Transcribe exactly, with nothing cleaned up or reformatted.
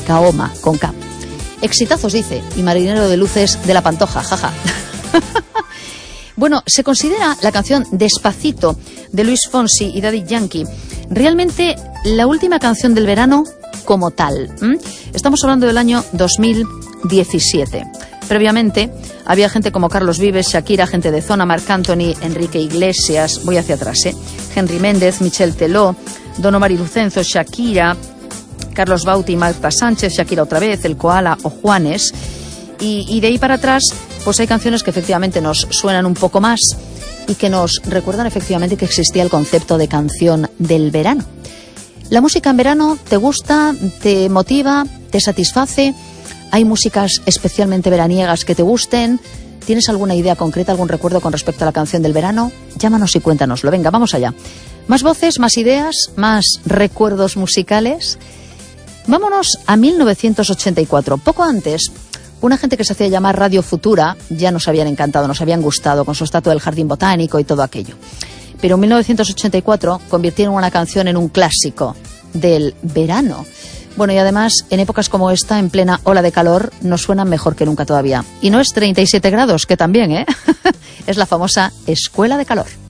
Kaoma, con K. Exitazos, dice, y marinero de luces de la Pantoja, jaja. Bueno, se considera la canción Despacito de Luis Fonsi y Daddy Yankee realmente la última canción del verano como tal. ¿Mm? Estamos hablando del año dos mil diecisiete. Previamente había gente como Carlos Vives, Shakira, gente de Zona, Marc Anthony, Enrique Iglesias, voy hacia atrás, ¿eh? Henry Méndez, Michel Teló, Don Omar y Lucenzo, Shakira, Carlos Bauti, Marta Sánchez, Shakira otra vez, El Koala o Juanes. Y, y de ahí para atrás, pues hay canciones que efectivamente nos suenan un poco más y que nos recuerdan efectivamente que existía el concepto de canción del verano. ¿La música en verano te gusta, te motiva, te satisface? ¿Hay músicas especialmente veraniegas que te gusten? ¿Tienes alguna idea concreta, algún recuerdo con respecto a la canción del verano? Llámanos y cuéntanoslo. Venga, vamos allá. Más voces, más ideas, más recuerdos musicales. Vámonos a mil novecientos ochenta y cuatro. Poco antes, una gente que se hacía llamar Radio Futura ya nos habían encantado, nos habían gustado, con su estatua del Jardín Botánico y todo aquello. Pero en mil novecientos ochenta y cuatro convirtieron una canción en un clásico del verano. Bueno, y además, en épocas como esta, en plena ola de calor, nos suenan mejor que nunca todavía. Y no es treinta y siete grados, que también, ¿eh? Es la famosa Escuela de Calor.